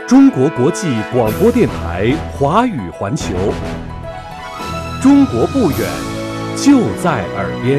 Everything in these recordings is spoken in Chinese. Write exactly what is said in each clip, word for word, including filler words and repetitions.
中国国际广播电台华语环球，中国不远，就在耳边。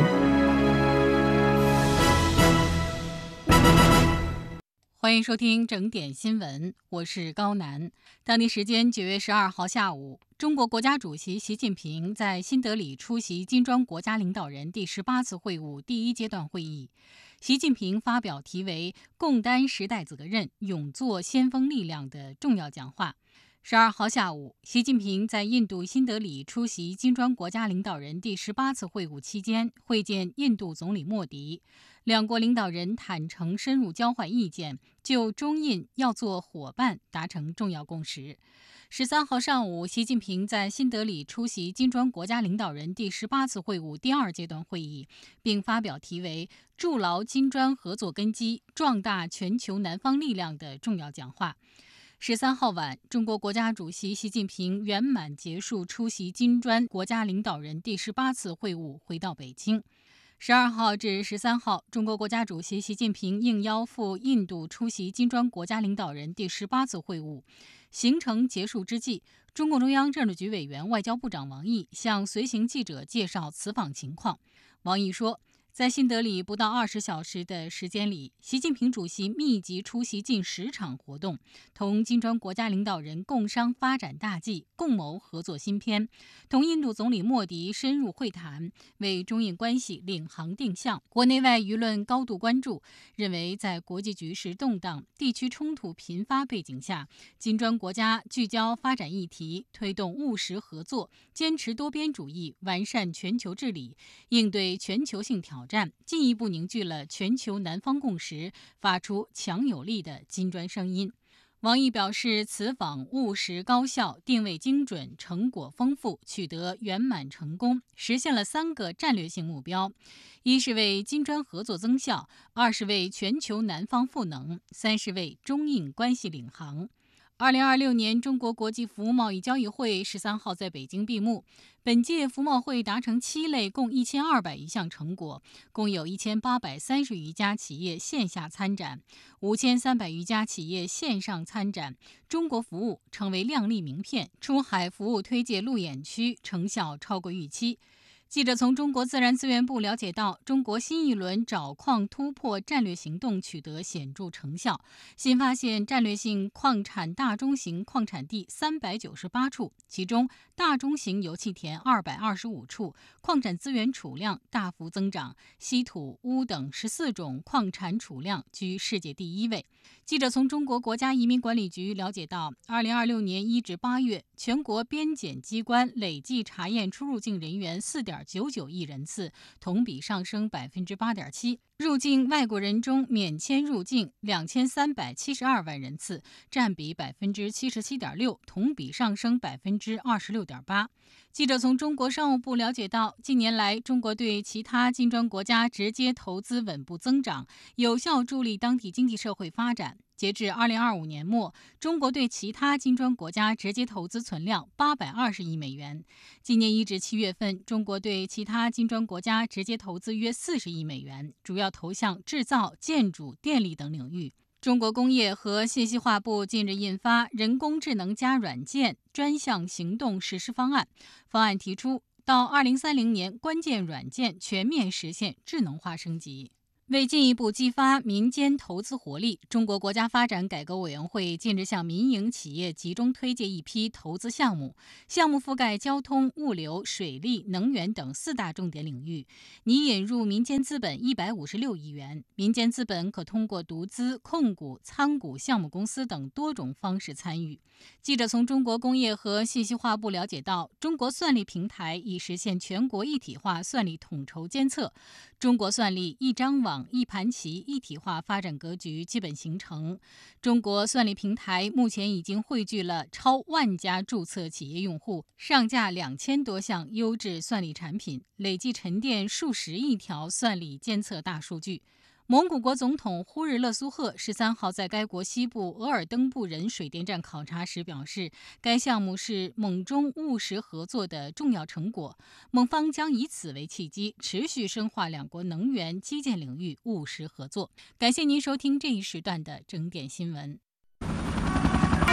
欢迎收听整点新闻，我是高楠。当地时间九月十二号下午，中国国家主席习近平在新德里出席金砖国家领导人第十八次会晤第一阶段会议。习近平发表题为“共担时代责任，勇做先锋力量”的重要讲话。十二号下午，习近平在印度新德里出席金砖国家领导人第十八次会晤期间，会见印度总理莫迪。两国领导人坦诚深入交换意见，就中印要做伙伴达成重要共识。十三号上午，习近平在新德里出席金砖国家领导人第十八次会晤第二阶段会议，并发表题为“筑牢金砖合作根基，壮大全球南方力量”的重要讲话。十三号晚，中国国家主席习近平圆满结束出席金砖国家领导人第十八次会晤，回到北京。十二号至十三号，中国国家主席习近平应邀赴印度出席金砖国家领导人第十八次会晤。行程结束之际，中共中央政治局委员、外交部长王毅向随行记者介绍此访情况。王毅说，在新德里不到二十小时的时间里，习近平主席密集出席近十场活动，同金砖国家领导人共商发展大计，共谋合作新篇，同印度总理莫迪深入会谈，为中印关系领航定向。国内外舆论高度关注，认为在国际局势动荡、地区冲突频发背景下，金砖国家聚焦发展议题，推动务实合作，坚持多边主义，完善全球治理，应对全球性挑战，进一步凝聚了全球南方共识，发出强有力的金砖声音。王毅表示，此访务实高效，定位精准，成果丰富，取得圆满成功，实现了三个战略性目标：一是为金砖合作增效，二是为全球南方赋能，三是为中印关系领航。二零二六年中国国际服务贸易交易会十三号在北京闭幕。本届服贸会达成七类共一千二百余项成果，共有一千八百三十余家企业线下参展，五千三百余家企业线上参展。中国服务成为亮丽名片，出海服务推介路演区成效超过预期。记者从中国自然资源部了解到，中国新一轮找矿突破战略行动取得显著成效，新发现战略性矿产大中型矿产地三百九十八处，其中大中型油气田二百二十五处，矿产资源储量大幅增长，稀土、钨等十四种矿产储量居世界第一位。记者从中国国家移民管理局了解到，二零二六年一至八月，全国边检机关累计查验出入境人员四点九九亿人次，同比上升百分之八点七。入境外国人中免签入境两千三百七十二万人次，占比百分之七十七点六，同比上升百分之二十六点八。记者从中国商务部了解到，近年来中国对其他金砖国家直接投资稳步增长，有效助力当地经济社会发展。截至二零二五年末，中国对其他金砖国家直接投资存量八百二十亿美元。今年一至七月份，中国对其他金砖国家直接投资约四十亿美元，主要投向制造、建筑、电力等领域。中国工业和信息化部近日印发《人工智能加软件专项行动实施方案》，方案提出，到二零三零年，关键软件全面实现智能化升级。为进一步激发民间投资活力，中国国家发展改革委员会近日向民营企业集中推介一批投资项目，项目覆盖交通、物流、水利、能源等四大重点领域，拟引入民间资本一百五十六亿元。民间资本可通过独资、控股、参股项目公司等多种方式参与。记者从中国工业和信息化部了解到，中国算力平台已实现全国一体化算力统筹监测，中国算力一张网、一盘棋一体化发展格局基本形成。中国算力平台目前已经汇聚了超万家注册企业用户，上架两千多项优质算力产品，累计沉淀数十亿条算力监测大数据。蒙古国总统呼日勒苏赫十三号在该国西部额尔登布仁水电站考察时表示，该项目是蒙中务实合作的重要成果，蒙方将以此为契机，持续深化两国能源、基建领域务实合作。感谢您收听这一时段的整点新闻。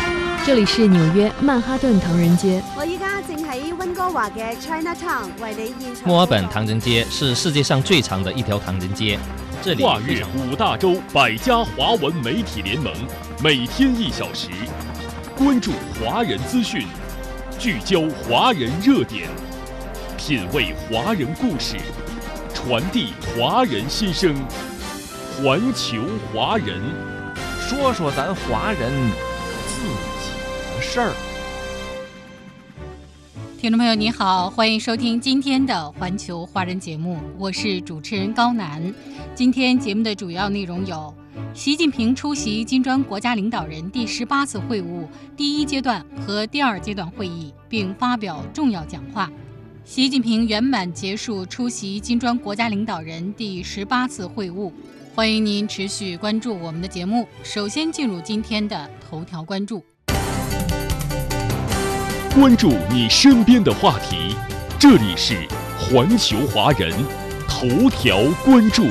这里是纽約曼哈頓唐人街。 我依家正喺溫哥華嘅 Chinatown 為你現場。 墨爾本唐人街是世界上最長的一條唐人街，這裡跨越五大洲百家華文媒體聯盟，每天一小時，關注華人資訊，聚焦華人熱點，品味華人故事，傳遞華人心聲，環球華人， 說說咱華人自己的事兒。 听众朋友你好，欢迎收听今天的环球华人节目，我是主持人高楠。今天节目的主要内容有：习近平出席金砖国家领导人第十八次会晤第一阶段和第二阶段会议，并发表重要讲话；习近平圆满结束出席金砖国家领导人第十八次会晤。欢迎您持续关注我们的节目。首先进入今天的头条关注。 关注你身边的话题，这里是环球华人头条关注。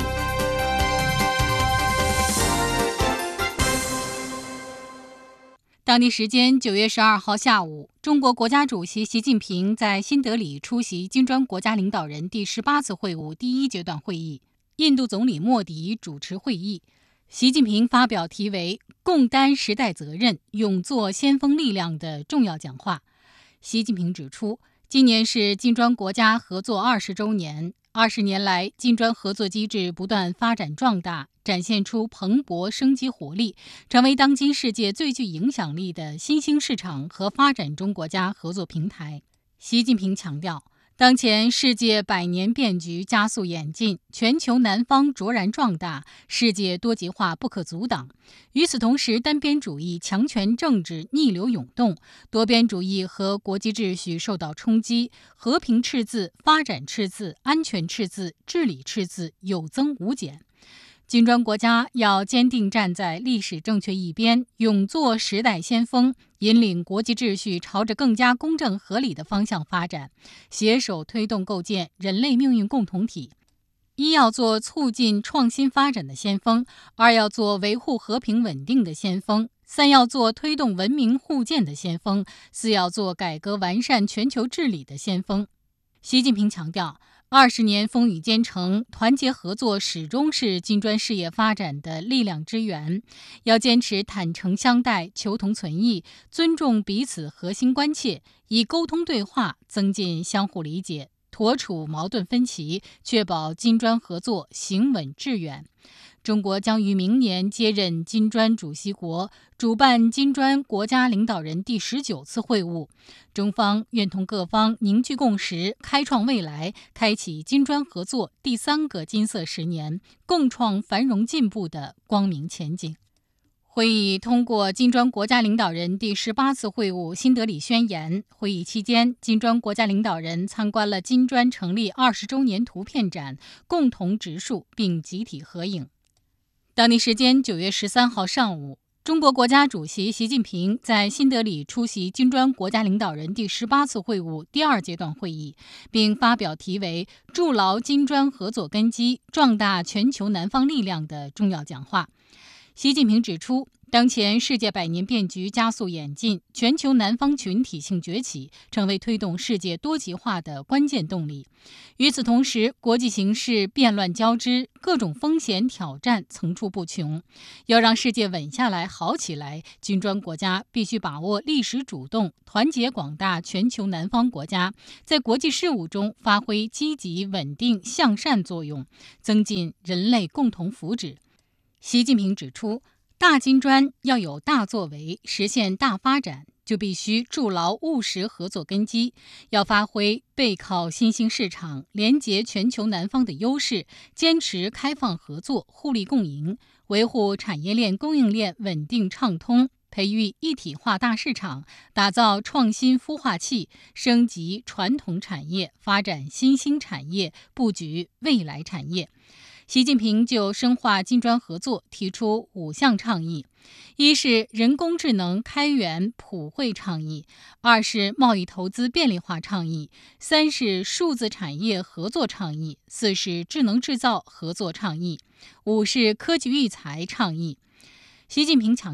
当地时间九月十二号下午，中国国家主席习近平在新德里出席金砖国家领导人第十八次会晤第一阶段会议，印度总理莫迪主持会议。习近平发表题为“共担时代责任，勇做先锋力量”的重要讲话。习近平指出，今年是金砖国家合作二十周年，二十年来，金砖合作机制不断发展壮大，展现出蓬勃生机活力，成为当今世界最具影响力的新兴市场和发展中国家合作平台。习近平强调，当前世界百年变局加速演进，全球南方卓然壮大，世界多极化不可阻挡。与此同时，单边主义、强权政治逆流涌动，多边主义和国际秩序受到冲击，和平赤字、发展赤字、安全赤字、治理赤字有增无减。金砖国家要坚定站在历史正确一边，勇做时代先锋，引领国际秩序朝着更加公正合理的方向发展，携手推动构建人类命运共同体。一要做促进创新发展的先锋，二要做维护和平稳定的先锋，三要做推动文明互鉴的先锋，四要做改革完善全球治理的先锋。习近平强调，二十年风雨兼程，团结合作始终是金砖事业发展的力量之源。要坚持坦诚相待、求同存异，尊重彼此核心关切，以沟通对话增进相互理解，妥处矛盾分歧，确保金砖合作行稳致远。中国将于明年接任金砖主席国，主办金砖国家领导人第十九次会晤。中方愿同各方凝聚共识，开创未来，开启金砖合作第三个金色十年，共创繁荣进步的光明前景。会议通过金砖国家领导人第十八次会晤新德里宣言。会议期间，金砖国家领导人参观了金砖成立二十周年图片展，共同植树并集体合影。当地时间九月十三号上午，中国国家主席习近平在新德里出席金砖国家领导人第十八次会晤第二阶段会议，并发表题为“筑牢金砖合作根基，壮大全球南方力量”的重要讲话。习近平指出，当前世界百年变局加速演进，全球南方群体性崛起成为推动世界多极化的关键动力。与此同时，国际形势变乱交织，各种风险挑战层出不穷。要让世界稳下来、好起来，金砖国家必须把握历史主动，团结广大全球南方国家，在国际事务中发挥积极、稳定、向善作用，增进人类共同福祉。习近平指出，大金砖要有大作为，实现大发展，就必须筑牢务实合作根基，要发挥背靠新兴市场、连结全球南方的优势，坚持开放合作、互利共赢，维护产业链供应链稳定畅通，培育一体化大市场，打造创新孵化器，升级传统产业，发展新兴产业，布局未来产业。习近平就深化金砖合作提出五项倡议：一是人工智能开源普惠倡议，二是贸易投资便利化倡议，三是数字产业合作倡议，四是智能制造合作倡议，五是科技育才倡议。习近平强调，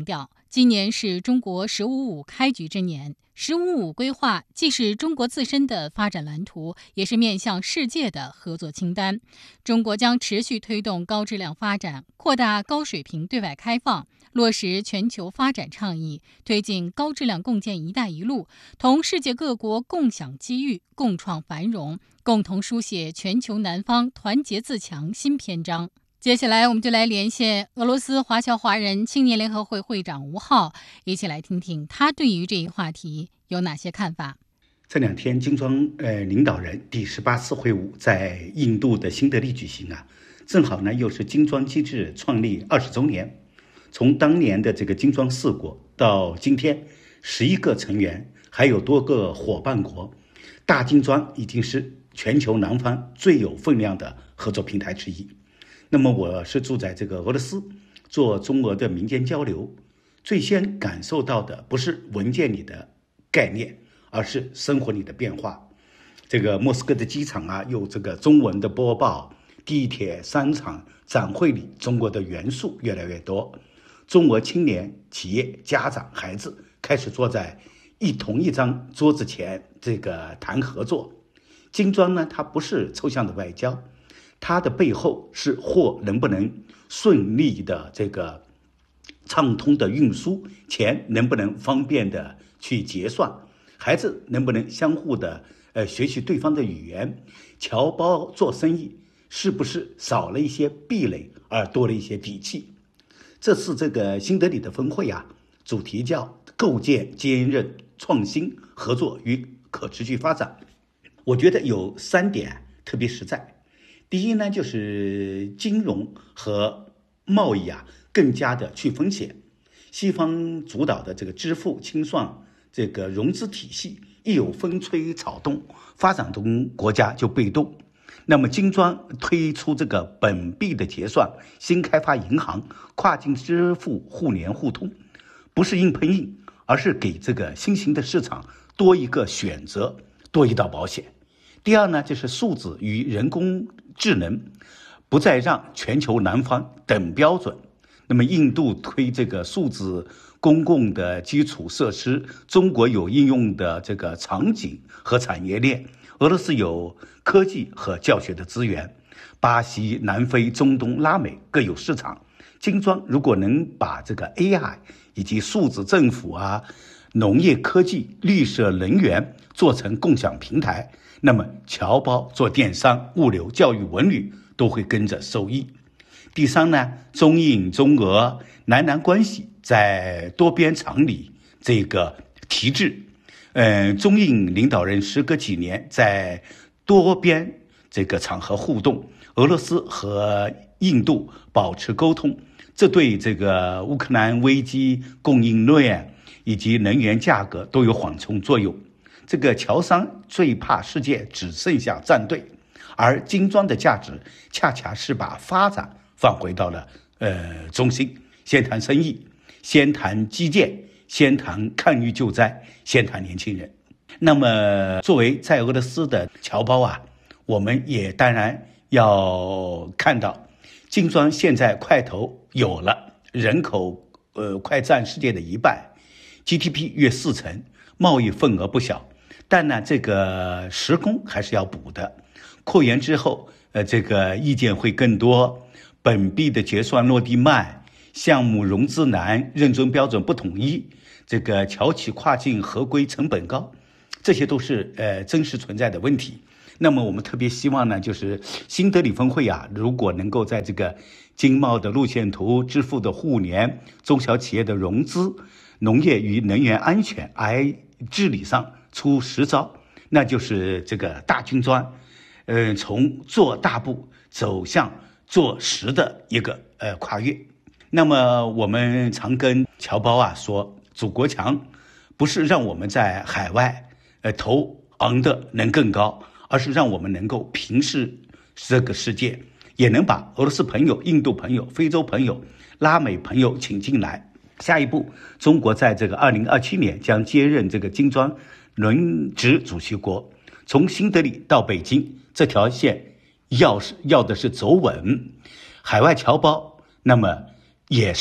今年是中国“十五五”开局之年，“十五五”规划既是中国自身的发展蓝图，也是面向世界的合作清单。中国将持续推动高质量发展，扩大高水平对外开放，落实全球发展倡议，推进高质量共建“一带一路”，同世界各国共享机遇，共创繁荣，共同书写全球南方团结自强新篇章。接下来我们就来连线俄罗斯华侨华人青年联合会会长吴浩，一起来听听他对于这一话题有哪些看法。 这两天金砖呃领导人第十八次会晤在印度的新德里举行啊，正好呢又是金砖机制创立二十周年。从当年的这个金砖四国到今天十一个成员，还有多个伙伴国，大金砖已经是全球南方最有分量的合作平台之一。那么我是住在这个俄罗斯，做中俄的民间交流，最先感受到的不是文件里的概念，而是生活里的变化。这个莫斯科的机场啊，有这个中文的播报，地铁、商场、展会里中国的元素越来越多。中俄青年、企业、家长、孩子开始坐在一同一张桌子前，这个谈合作。金砖呢，它不是抽象的外交，它的背后是货能不能顺利的这个畅通的运输，钱能不能方便的去结算，孩子能不能相互的呃学习对方的语言，侨胞做生意是不是少了一些壁垒而多了一些底气。这次这个新德里的峰会啊，主题叫构建坚韧、创新、合作与可持续发展。我觉得有三点特别实在。第一呢，就是金融和贸易啊更加的去风险。西方主导的这个支付、清算、这个融资体系一有风吹草动，发展中国家就被动。那么金砖推出这个本币的结算、新开发银行、跨境支付互联互通，不是硬碰硬，而是给这个新型的市场多一个选择，多一道保险。第二呢，就是数字与人工智能不再让全球南方等标准。那么印度推这个数字公共的基础设施，中国有应用的这个场景和产业链，俄罗斯有科技和教学的资源，巴西、南非、中东、拉美各有市场。金砖如果能把这个 A I 以及数字政府啊、农业科技、绿色能源做成共享平台，那么侨胞做电商、物流、教育、文旅都会跟着受益。第三呢，中印、中俄、南南关系在多边常理这个提质，呃，中印领导人时隔几年在多边这个场合互动，俄罗斯和印度保持沟通，这对这个乌克兰危机、供应链以及能源价格都有缓冲作用。这个侨商最怕世界只剩下站队，而金砖的价值恰恰是把发展放回到了呃中心，先谈生意，先谈基建，先谈抗疫救灾，先谈年轻人。那么作为在俄罗斯的侨胞啊，我们也当然要看到金砖现在块头有了，人口呃快占世界的一半， G D P 约四成，贸易份额不小。但呢，这个时工还是要补的。扩员之后，呃，这个意见会更多，本币的结算落地慢，项目融资难，认证标准不统一，这个侨企跨境合规成本高，这些都是呃真实存在的问题。那么我们特别希望呢，就是新德里峰会啊，如果能够在这个经贸的路线图、支付的互联、中小企业的融资、农业与能源安全、I 治理上出实招，那就是这个大金砖，呃，从做大步走向做实的一个呃跨越。那么我们常跟侨胞啊说，祖国强不是让我们在海外呃头昂的能更高，而是让我们能够平视这个世界，也能把俄罗斯朋友、印度朋友、非洲朋友、拉美朋友请进来。下一步，中国在这个二零二七年将接任这个金砖轮值主席国，从新德里到北京这条线要是要的是走稳，海外侨胞那么也是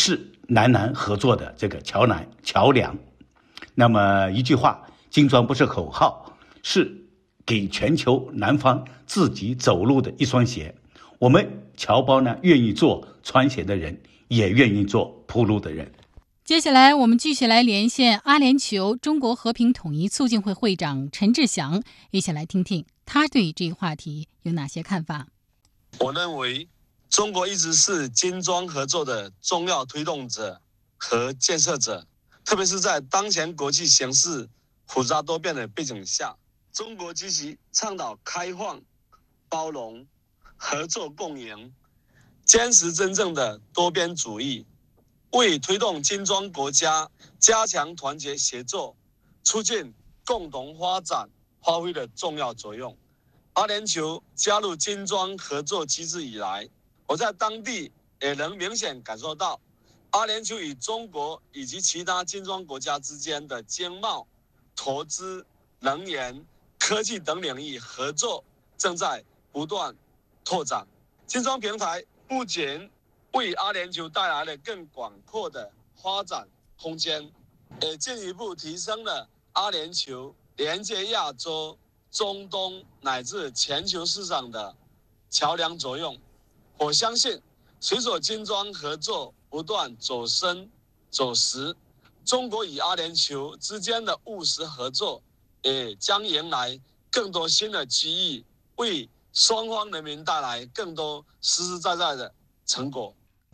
南南合作的这个桥南桥梁。那么一句话，金砖不是口号，是给全球南方自己走路的一双鞋。我们侨胞呢，愿意做穿鞋的人，也愿意做铺路的人。 接下来我们继续来连线阿联酋中国和平统一促进会会长陈志祥，一起来听听他对这个话题有哪些看法。 我认为中国一直是金砖合作的重要推动者和建设者，特别是在当前国际形势复杂多变的背景下，中国积极倡导开放、包容、合作共赢，坚持真正的多边主义，为推动金砖国家加强团结协作、促进共同发展发挥了重要作用。阿联酋加入金砖合作机制以来，我在当地也能明显感受到，阿联酋与中国以及其他金砖国家之间的经贸、投资、能源、科技等领域合作正在不断拓展。金砖平台不仅为阿联酋带来了更广阔的发展空间，也进一步提升了阿联酋连接亚洲、中东乃至全球市场的桥梁作用。我相信，随着金砖合作不断走深走实，中国与阿联酋之间的务实合作也将迎来更多新的机遇，为双方人民带来更多实实在在的成果。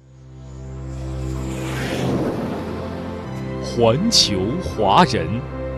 环球华人，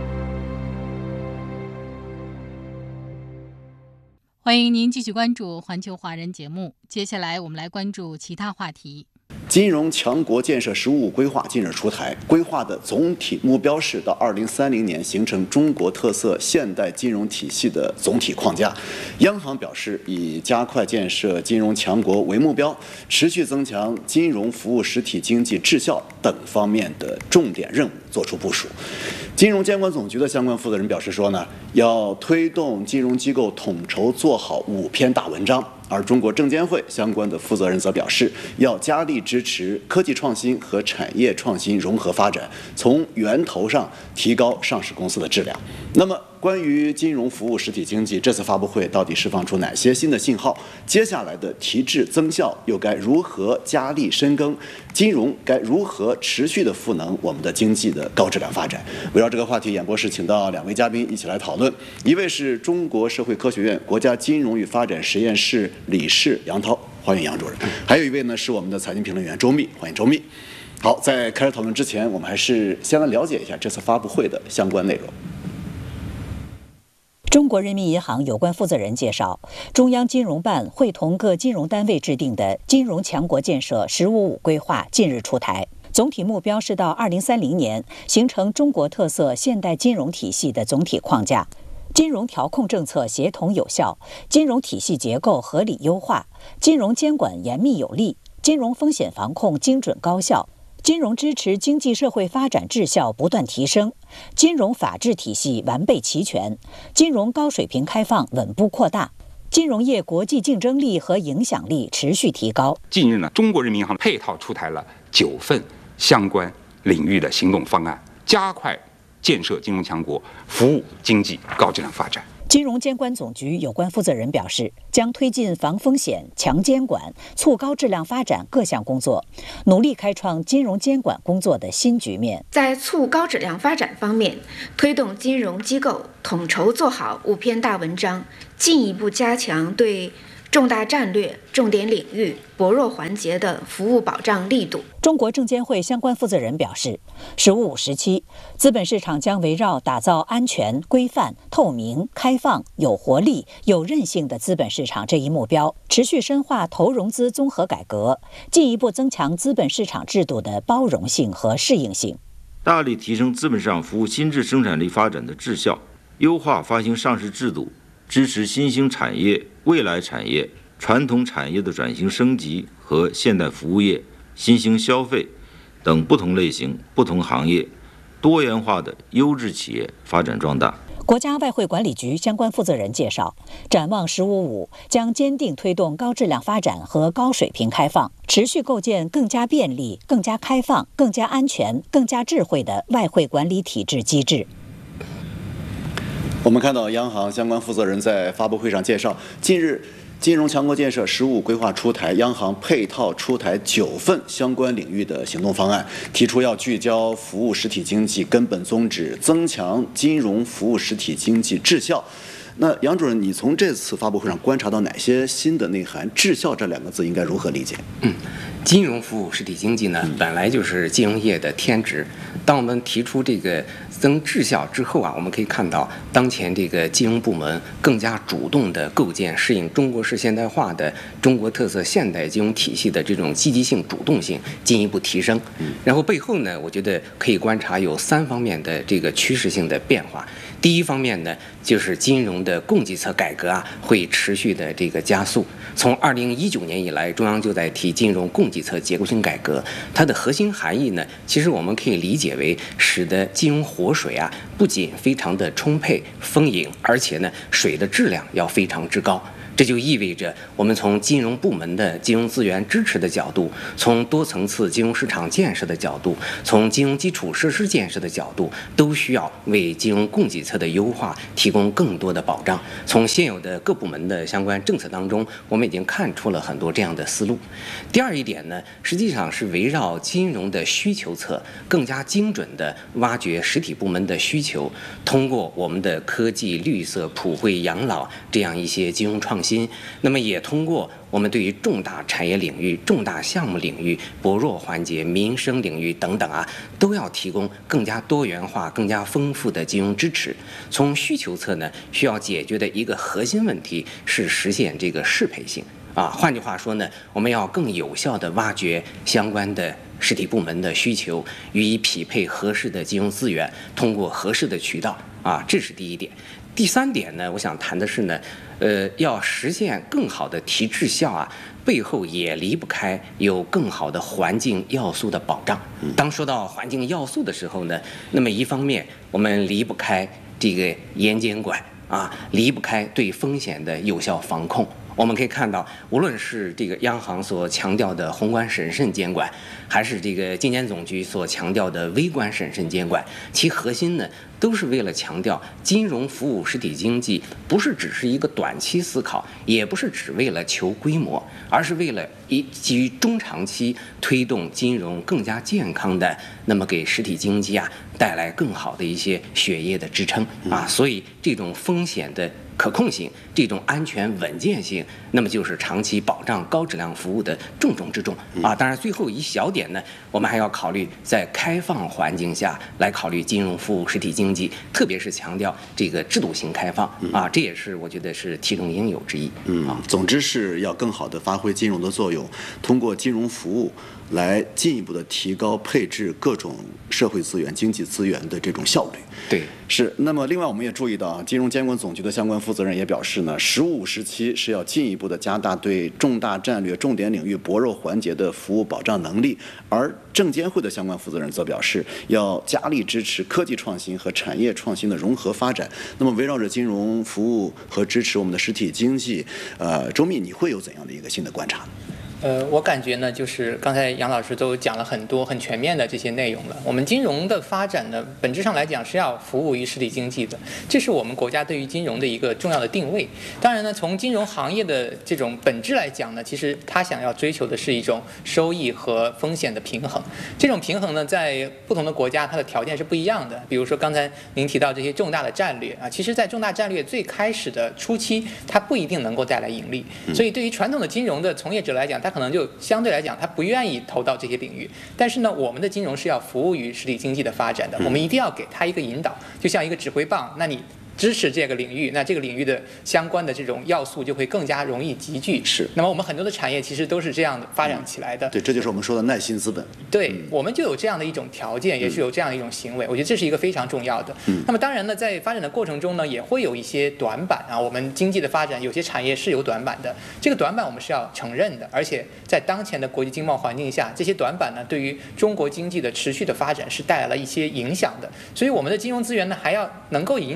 欢迎您继续关注环球华人节目。接下来我们来关注其他话题。 金融强国建设“十五五”规划近日出台，规划的总体目标是到二零三零年形成中国特色现代金融体系的总体框架。央行表示，以加快建设金融强国为目标，持续增强金融服务实体经济质效等方面的重点任务作出部署。金融监管总局的相关负责人表示说呢，要推动金融机构统筹做好五篇大文章。而中国证监会相关的负责人则表示，要加力支持科技创新和产业创新融合发展，从源头上提高上市公司的质量。那么，关于金融服务实体经济，这次发布会到底释放出哪些新的信号？接下来的提质增效又该如何加力深耕？金融该如何持续的赋能我们的经济的高质量发展？围绕这个话题，演播室请到两位嘉宾一起来讨论。一位是中国社会科学院国家金融与发展实验室理事杨涛，欢迎杨主任。还有一位呢是我们的财经评论员周密，欢迎周密。好，在开始讨论之前，我们还是先来了解一下这次发布会的相关内容。 中国人民银行有关负责人介绍，中央金融办会同各金融单位制定的金融强国建设“十五五”规划近日出台，总体目标是到二零三零年形成中国特色现代金融体系的总体框架。金融调控政策协同有效，金融体系结构合理优化，金融监管严密有力，金融风险防控精准高效，金融支持经济社会发展质效不断提升，金融法治体系完备齐全，金融高水平开放稳步扩大，金融业国际竞争力和影响力持续提高。 近日呢，中国人民银行配套出台了九份相关领域的行动方案，加快建设金融强国，服务经济高质量发展。 金融监管总局有关负责人表示，将推进防风险、强监管、促高质量发展各项工作，努力开创金融监管工作的新局面。 在促高质量发展方面，推动金融机构统筹做好五篇大文章，进一步加强对重大战略、重点领域、薄弱环节的服务保障力度。 中国证监会相关负责人表示，十五五时期，资本市场将围绕打造安全、规范、透明、开放、有活力、有韧性的资本市场这一目标，持续深化投融资综合改革，进一步增强资本市场制度的包容性和适应性， 大力提升资本市场服务新质生产力发展的质效，优化发行上市制度，支持新兴产业、未来产业、传统产业的转型升级和现代服务业、新兴消费等不同类型、不同行业、多元化的优质企业发展壮大。 国家外汇管理局相关负责人介绍，展望“十五五”将坚定推动高质量发展和高水平开放，持续构建更加便利、更加开放、更加安全、更加智慧的外汇管理体制机制。 我们看到央行相关负责人在发布会上介绍，近日金融强国建设“十五五”规划出台，央行配套出台九份相关领域的行动方案，提出要聚焦服务实体经济根本宗旨，增强金融服务实体经济质效。那杨主任，你从这次发布会上观察到哪些新的内涵？质效这两个字应该如何理解？ 嗯，金融服务实体经济呢，本来就是金融业的天职。当我们提出这个增质效之后啊，我们可以看到，当前这个金融部门更加主动地构建适应中国式现代化的中国特色现代金融体系的这种积极性、主动性进一步提升。然后背后呢，我觉得可以观察有三方面的这个趋势性的变化。第一方面呢，就是金融的供给侧改革啊，会持续的这个加速。从二零一九年以来，中央就在提金融供给侧结构性改革，它的核心含义呢，其实我们可以理解为使得金融活水啊，不仅非常的充沛丰盈，而且呢，水的质量要非常之高。这就意味着，我们从金融部门的金融资源支持的角度，从多层次金融市场建设的角度，从金融基础设施建设的角度，都需要为金融供给侧的优化提供更多的保障。从现有的各部门的相关政策当中，我们已经看出了很多这样的思路。第二一点呢，实际上是围绕金融的需求侧，更加精准地挖掘实体部门的需求，通过我们的科技、绿色、普惠、养老这样一些金融创新。新，那么也通过我们对于重大产业领域、重大项目领域、薄弱环节、民生领域等等啊，都要提供更加多元化、更加丰富的金融支持。从需求侧呢，需要解决的一个核心问题是实现这个适配性啊。换句话说呢，我们要更有效地挖掘相关的实体部门的需求，予以匹配合适的金融资源，通过合适的渠道啊，这是第一点。第三点呢，我想谈的是呢，呃，要实现更好的提质效啊，背后也离不开有更好的环境要素的保障。当说到环境要素的时候呢，那么一方面我们离不开这个严监管啊，离不开对风险的有效防控。我们可以看到，无论是这个央行所强调的宏观审慎监管，还是这个金监总局所强调的微观审慎监管，其核心呢，都是为了强调金融服务实体经济不是只是一个短期思考，也不是只为了求规模，而是为了以基于中长期推动金融更加健康的，那么给实体经济啊带来更好的一些血液的支撑啊。所以这种风险的可控性，这种安全稳健性，那么就是长期保障高质量服务的重中之重啊。当然，最后一小点呢，我们还要考虑在开放环境下来考虑金融服务实体经济，特别是强调这个制度性开放啊，这也是我觉得是其中应有之一。 嗯，总之是要更好的发挥金融的作用，通过金融服务来进一步的提高配置各种社会资源、经济资源的这种效率。 对， 是。那么，另外我们也注意到啊，金融监管总局的相关负责人也表示呢，“十五五”时期是要进一步的加大对重大战略、重点领域薄弱环节的服务保障能力，而证监会的相关负责人则表示，要加力支持科技创新和产业创新的融合发展。那么，围绕着金融服务和支持我们的实体经济，呃，周密，你会有怎样的一个新的观察？ 呃，我感觉呢，就是刚才杨老师都讲了很多很全面的这些内容了。我们金融的发展呢，本质上来讲是要服务于实体经济的，这是我们国家对于金融的一个重要的定位。当然呢，从金融行业的这种本质来讲呢，其实它想要追求的是一种收益和风险的平衡。这种平衡呢，在不同的国家它的条件是不一样的。比如说刚才您提到这些重大的战略啊，其实在重大战略最开始的初期，它不一定能够带来盈利。所以对于传统的金融的从业者来讲，它可能就相对来讲，他不愿意投到这些领域。但是呢，我们的金融是要服务于实体经济的发展的，我们一定要给他一个引导，就像一个指挥棒。那你支持这个领域，那这个领域的相关的这种要素就会更加容易集聚。 是。 那么我们很多的产业其实都是这样的发展起来的。 嗯、对，这就是我们说的耐心资本。 对、 嗯， 我们就有这样的一种条件，也是有这样的一种行为。嗯、我觉得这是一个非常重要的。嗯。那么当然呢，在发展的过程中呢，也会有一些短板啊。我们经济的发展，有些产业是有短板的，这个短板我们是要承认的。而且在当前的国际经贸环境下，这些短板呢，对于中国经济的持续的发展是带来了一些影响的。所以我们的金融资源呢，还要能够引导大家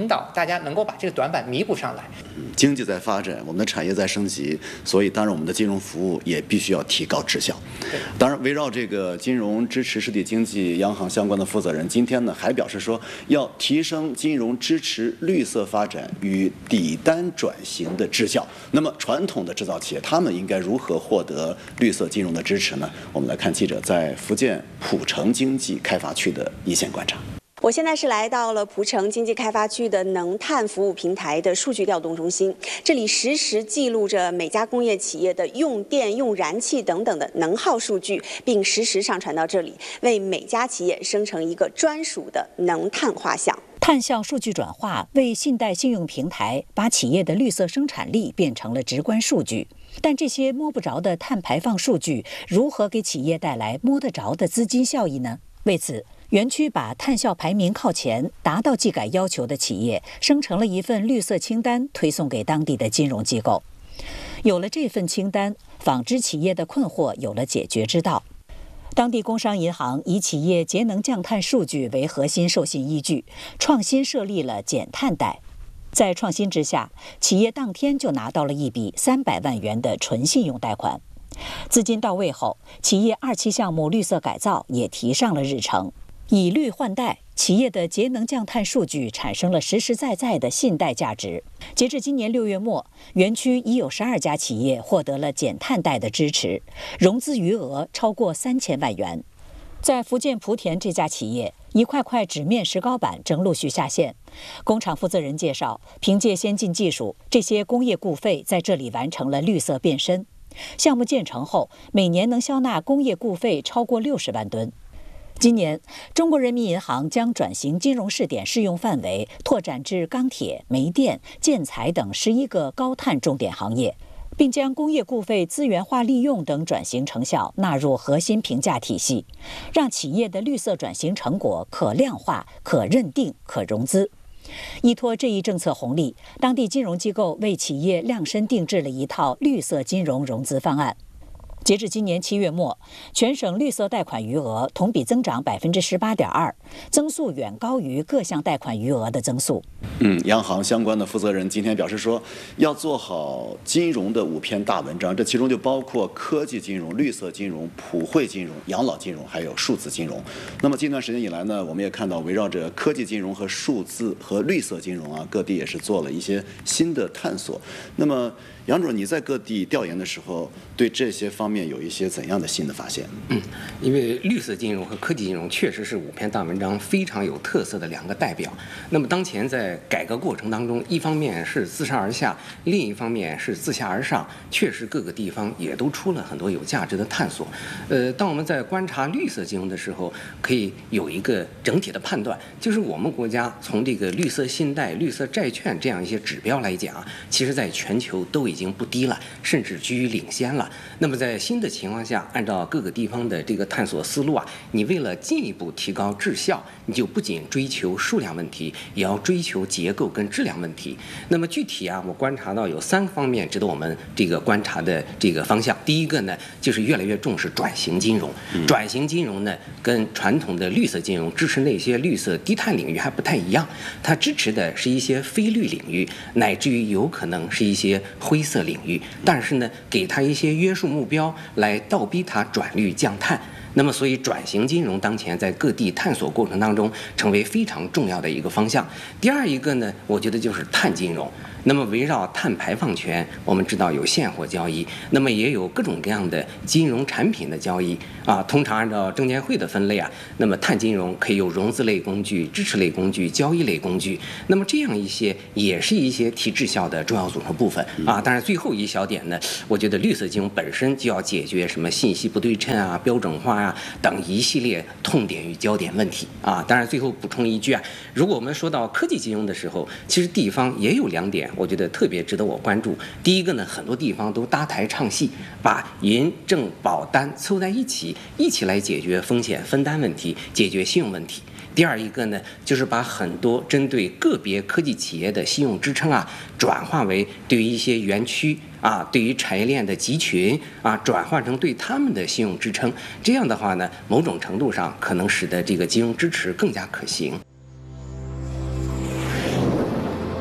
家能够把这个短板弥补上来。 经济在发展，我们的产业在升级，所以当然我们的金融服务也必须要提高质效。当然，围绕这个金融支持实体经济，央行相关的负责人今天呢还表示说，要提升金融支持绿色发展与抵单转型的质效。那么，传统的制造企业他们应该如何获得绿色金融的支持呢？我们来看记者在福建浦城经济开发区的一线观察。 我现在是来到了蒲城经济开发区的能碳服务平台的数据调动中心，这里实时记录着每家工业企业的用电、用燃气等等的能耗数据，并实时上传到这里，为每家企业生成一个专属的能碳画像。 碳效数据转化为信贷信用平台把企业的绿色生产力变成了直观数据，但这些摸不着的碳排放数据如何给企业带来摸得着的资金效益呢？为此，园区把碳效排名靠前、达到技改要求的企业生成了一份绿色清单，推送给当地的金融机构。有了这份清单，纺织企业的困惑有了解决之道。当地工商银行以企业节能降碳数据为核心授信依据，创新设立了减碳贷。在创新之下，企业当天就拿到了一笔三百万元的纯信用贷款。资金到位后，企业二期项目绿色改造也提上了日程。以绿换贷，企业的节能降碳数据产生了实实在在的信贷价值。截至今年六月末，园区已有十二家企业获得了减碳贷的支持，融资余额超过三千万元。在福建莆田这家企业，一块块纸面石膏板正陆续下线。工厂负责人介绍，凭借先进技术，这些工业固废在这里完成了绿色变身。项目建成后，每年能消纳工业固废超过六十万吨。今年，中国人民银行将转型金融试点适用范围拓展至钢铁、煤电、建材等十一个高碳重点行业，并将工业固废资源化利用等转型成效纳入核心评价体系，让企业的绿色转型成果可量化、可认定、可融资。依托这一政策红利，当地金融机构为企业量身定制了一套绿色金融融资方案。截至今年七月末，全省绿色贷款余额同比增长百分之十八点二，增速远高于各项贷款余额的增速。 嗯，央行相关的负责人今天表示说，要做好金融的五篇大文章，这其中就包括科技金融、绿色金融、普惠金融、养老金融，还有数字金融。那么近段时间以来呢，我们也看到围绕着科技金融和数字和绿色金融啊，各地也是做了一些新的探索。那么杨主任，你在各地调研的时候，对这些方面有一些怎样的新的发现？ 嗯，因为绿色金融和科技金融确实是五篇大文章非常有特色的两个代表。那么当前在改革过程当中，一方面是自上而下，另一方面是自下而上，确实各个地方也都出了很多有价值的探索。呃，当我们在观察绿色金融的时候，可以有一个整体的判断，就是我们国家从这个绿色信贷、绿色债券这样一些指标来讲，其实在全球都已经已经不低了，甚至居于领先了。那么在新的情况下，按照各个地方的这个探索思路啊，你为了进一步提高质效，你就不仅追求数量问题，也要追求结构跟质量问题。那么具体啊，我观察到有三个方面值得我们这个观察的这个方向。第一个呢，就是越来越重视转型金融。转型金融呢，跟传统的绿色金融支持那些绿色低碳领域还不太一样，它支持的是一些非绿领域，乃至于有可能是一些灰色领域，但是呢，给它一些约束目标来倒逼它转绿降碳。那么，所以转型金融当前在各地探索过程当中，成为非常重要的一个方向。第二一个呢，我觉得就是碳金融。那么围绕碳排放权，我们知道有现货交易，那么也有各种各样的金融产品的交易啊。通常按照证监会的分类啊，那么碳金融可以有融资类工具、支持类工具、交易类工具。那么这样一些也是一些提质效的重要组成部分啊。当然，最后一小点呢，我觉得绿色金融本身就要解决什么信息不对称啊、标准化啊等一系列痛点与焦点问题啊。当然，最后补充一句啊，如果我们说到科技金融的时候，其实地方也有两点。我觉得特别值得我关注。第一个呢，很多地方都搭台唱戏，把银证保单凑在一起，一起来解决风险分担问题，解决信用问题。第二一个呢，就是把很多针对个别科技企业的信用支撑啊，转化为对于一些园区啊，对于产业链的集群啊，转化成对他们的信用支撑。这样的话呢，某种程度上可能使得这个金融支持更加可行。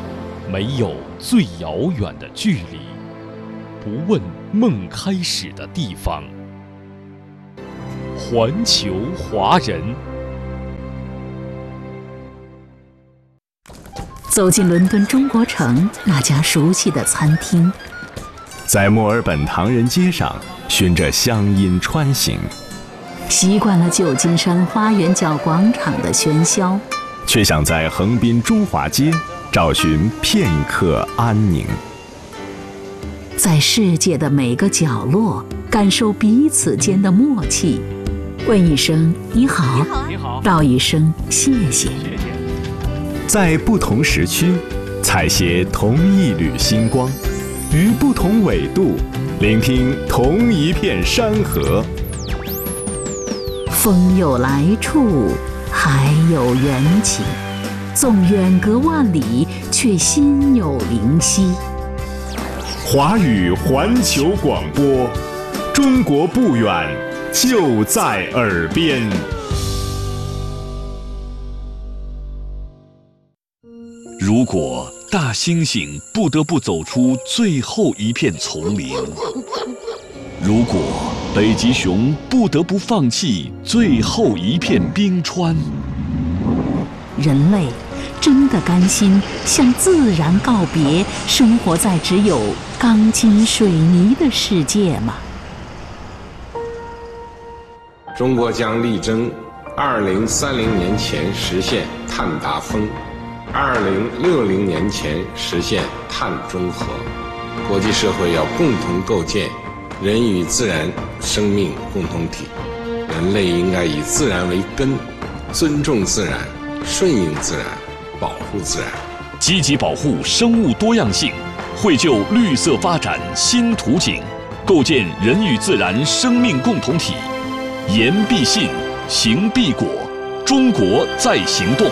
没有最遥远的距离，不问梦开始的地方。环球华人。 走进伦敦中国城那家熟悉的餐厅， 在墨尔本唐人街上循着乡音穿行， 习惯了旧金山花园角广场的喧嚣， 却想在横滨中华街找寻片刻安宁。 在世界的每个角落感受彼此间的默契，问一声你好， 你好， 道一声谢谢。 在不同时区采撷同一缕星光，于不同纬度聆听同一片山河。 风有来处，海有缘起，纵远隔万里，却心有灵犀。 华语环球广播，中国不远，就在耳边。 如果大猩猩不得不走出最后一片丛林，如果北极熊不得不放弃最后一片冰川， 人类真的甘心向自然告别，生活在只有钢筋水泥的世界吗？ 中国将力争二零三零年前实现碳达峰，二零六零年前实现碳中和。国际社会要共同构建人与自然生命共同体，人类应该以自然为根，尊重自然，顺应自然，保护自然， 积极保护生物多样性，绘就绿色发展新图景，构建人与自然生命共同体。言必信，行必果，中国在行动。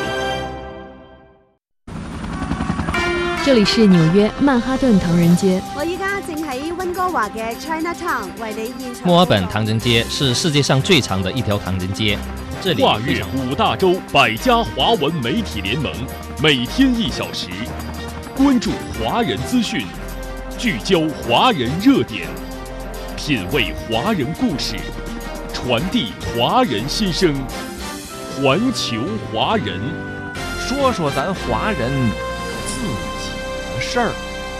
这里是纽约曼哈顿唐人街。 我依家正喺温哥華嘅 Chinatown 為你現場。 墨爾本唐人街是世界上最长的一条唐人街，这里跨越五大洲百家华文媒体联盟，每天一小时，关注华人资讯，聚焦华人热点，品味华人故事，传递华人心声。环球华人， 说说咱华人自己的事儿。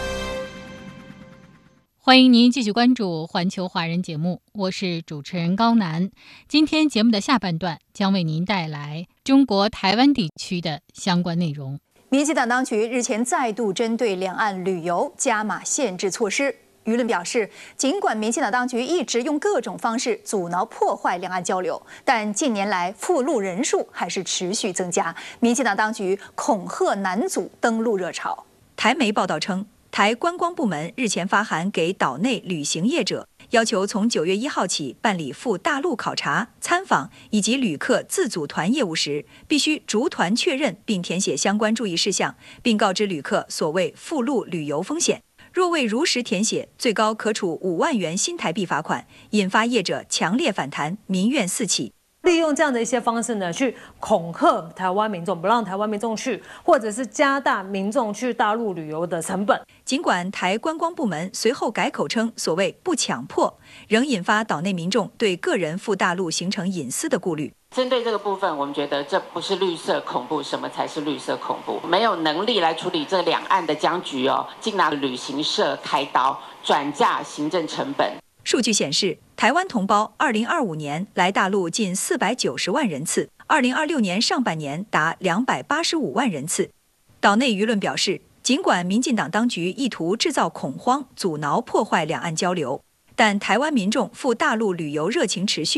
欢迎您继续关注环球华人节目，我是主持人高楠。今天节目的下半段将为您带来中国台湾地区的相关内容。 民进党当局日前再度针对两岸旅游加码限制措施。舆论表示，尽管民进党当局一直用各种方式阻挠破坏两岸交流，但近年来赴陆人数还是持续增加。民进党当局恐吓难阻登陆热潮。台媒报道称，台观光部门日前发函给岛内旅行业者，要求从九月一号起办理赴大陆考察、参访以及旅客自组团业务时，必须逐团确认并填写相关注意事项，并告知旅客所谓赴陆旅游风险。若未如实填写，最高可处五万元新台币罚款，引发业者强烈反弹，民怨四起。 利用这样的一些方式呢，去恐吓台湾民众，不让台湾民众去，或者是加大民众去大陆旅游的成本。 尽管台观光部门随后改口称所谓不强迫，仍引发岛内民众对个人赴大陆行程隐私的顾虑。 针对这个部分，我们觉得这不是绿色恐怖，什么才是绿色恐怖？没有能力来处理这两岸的僵局哦，竟拿旅行社开刀，转嫁行政成本。 数据显示，台湾同胞二零二五年来大陆近四百九十万人次，二零二六年上半年达两百八十五万人次。岛内舆论表示，尽管民进党当局意图制造恐慌，阻挠破坏两岸交流，但台湾民众赴大陆旅游热情持续。